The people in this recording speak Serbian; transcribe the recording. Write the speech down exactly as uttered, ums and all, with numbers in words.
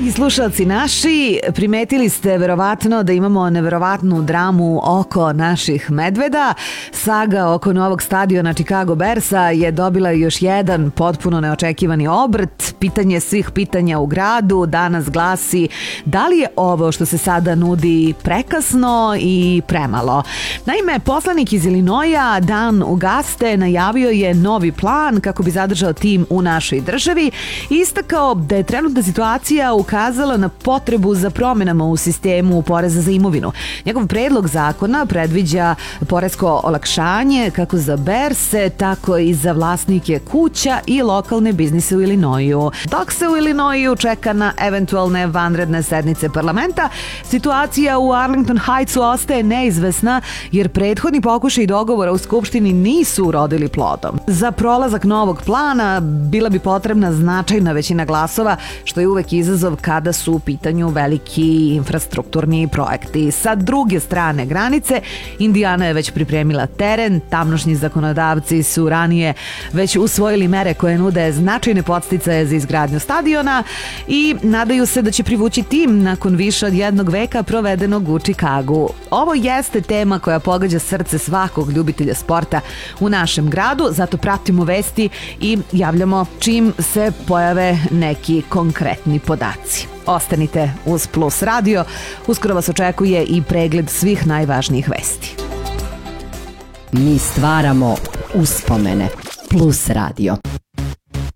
Dragi slušalci naši, primetili ste verovatno da imamo neverovatnu dramu oko naših medveda. Saga oko novog stadiona Chicago Bearsa je dobila još jedan potpuno neočekivani obrt. Pitanje svih pitanja u gradu danas glasi: da li je ovo što se sada nudi prekasno i premalo? Naime, poslanik iz Illinoisa Dan Ugaste najavio je novi plan kako bi zadržao tim u našoj državi i istakao da je trenutna situacija ukazala na potrebu za promenama u sistemu poreza za imovinu. Njegov predlog zakona predviđa poresko olakšanje kako za Bearse, tako i za vlasnike kuća i lokalne biznise u Illinoisu. Dok se u Illinoisu čeka na eventualne vanredne sednice parlamenta, situacija u Arlington Heightsu ostaje neizvesna jer prethodni pokušaj dogovora u Skupštini nisu urodili plodom. Za prolazak novog plana bila bi potrebna značajna većina glasova, što je uvek izazov kada su u pitanju veliki infrastrukturni projekti. Sa druge strane granice, Indijana je već pripremila teren, tamošnji zakonodavci su ranije već usvojili mere koje nude značajne podsticaje za izgradnju stadiona i nadaju se da će privući tim nakon više od jednog veka provedenog u Chicagu. Ovo jeste tema koja pogađa srce svakog ljubitelja sporta u našem gradu, zato pratimo vesti i javljamo čim se pojave neki konkretni podaci. Ostanite uz Plus radio, uskoro vas očekuje i pregled svih najvažnijih vesti. Mi stvaramo uspomene. Plus radio.